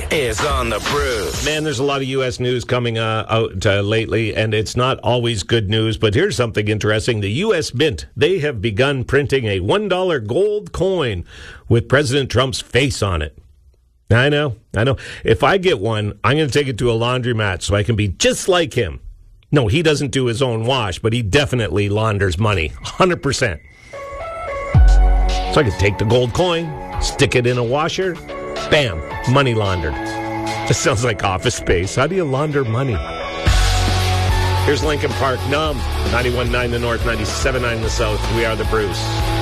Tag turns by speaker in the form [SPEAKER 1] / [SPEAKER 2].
[SPEAKER 1] is on the Bruce.
[SPEAKER 2] Man, there's a lot of U.S. news coming out lately, and it's not always good news, but here's something interesting. The U.S. Mint, they have begun printing a $1 gold coin with President Trump's face on it. I know. If I get one, I'm going to take it to a laundromat so I can be just like him. No, he doesn't do his own wash, but he definitely launders money, 100%. So I can take the gold coin, stick it in a washer, bam, money laundered. This sounds like Office Space. How do you launder money? Here's Lincoln Park, Numb, 91.9 the North, 97.9 the South. We are the Bruce.